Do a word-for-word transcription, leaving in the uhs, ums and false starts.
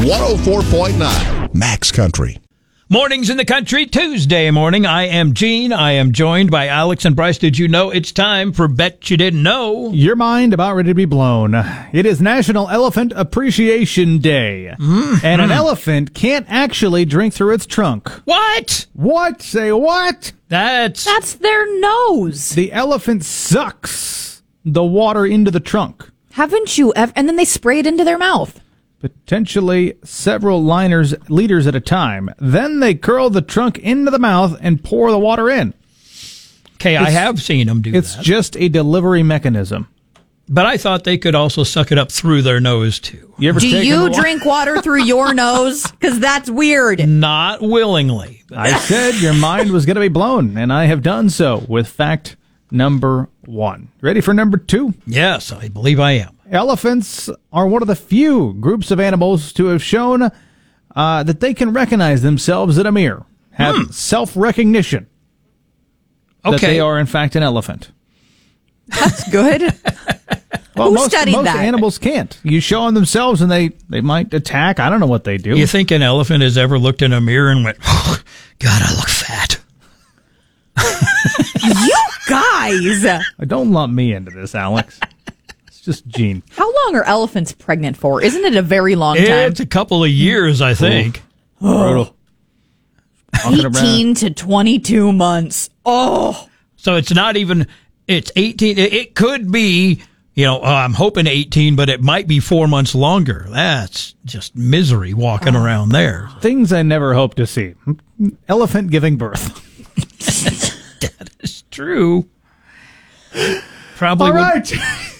one oh four point nine Max Country. Mornings in the country, Tuesday morning. I am Gene. I am joined by Alex and Bryce. Did you know it's time for Bet You Didn't Know? Your mind about ready to be blown. It is National Elephant Appreciation Day. Mm-hmm. And an elephant can't actually drink through its trunk. What? What? Say what? That's... That's their nose. The elephant sucks the water into the trunk. Haven't you ever? And then they spray it into their mouth. Potentially several liners, liters at a time. Then they curl the trunk into the mouth and pour the water in. Okay, I have seen them do it's that. It's just a delivery mechanism. But I thought they could also suck it up through their nose, too. You ever do you wa- drink water through your nose? Because that's weird. Not willingly. I said your mind was going to be blown, and I have done so with fact number one. Ready for number two? Yes, I believe I am. Elephants are one of the few groups of animals to have shown uh, that they can recognize themselves in a mirror, have Hmm. self-recognition Okay. that they are, in fact, an elephant. That's good. Well, Who most, studied most that? animals can't. You show them themselves, and they, they might attack. I don't know what they do. You think an elephant has ever looked in a mirror and went, oh, God, I look fat? You guys. Don't lump me into this, Alex. It's just Gene. How long are elephants pregnant for? Isn't it a very long time? It's a couple of years, I think. Brutal. Walking around. eighteen to twenty-two months. Oh. So it's not even, it's eighteen. It, it could be, you know, uh, I'm hoping eighteen, but it might be four months longer. That's just misery walking Oh. around there. Things I never hoped to see. Elephant giving birth. That is true. Probably All would- right.